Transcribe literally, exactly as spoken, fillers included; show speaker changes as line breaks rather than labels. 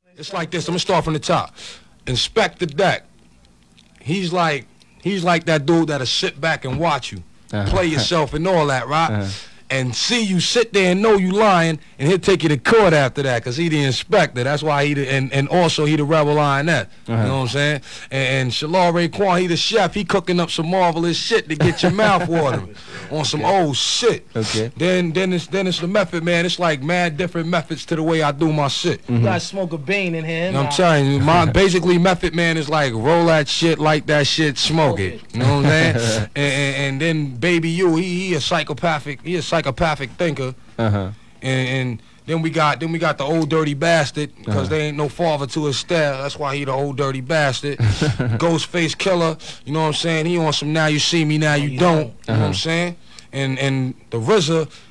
It's like this. I'm gonna start from the top. Inspector Deck. He's like he's like that dude that'll sit back and watch you uh-huh. play yourself and all that, right? Uh-huh. And see you sit there and know you lying, and he'll take you to court after that, cause he the inspector. That's why he the, and and also he the rebel lioness. Uh-huh. You know what I'm saying? And, and Shalal Raekwon, he the chef. He cooking up some marvelous shit to get your mouth watering on some okay. old shit.
Okay.
Then then it's then it's the method, man. It's like mad different methods to the way I do my shit.
Mm-hmm. You gotta smoke a bean in here.
You know what I'm telling you, my basically method, man, is like roll that shit, like that shit, smoke it. You know what I'm saying? and, and, and then Baby U, he he a psychopathic, he a psychopathic thinker.
Uh-huh.
And, and then we got then we got the old dirty bastard, because uh-huh. there ain't no father to his style. That's why he the old dirty bastard. Ghostface Killer, you know what I'm saying? He on some now you see me, now you don't. You uh-huh. know what I'm saying? And and the R Z A,